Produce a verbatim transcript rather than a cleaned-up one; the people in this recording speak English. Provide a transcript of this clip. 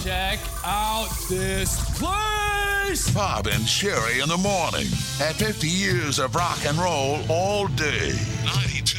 Check out this place! Bob and Sherry in the morning. At fifty years of rock and roll all day. ninety-two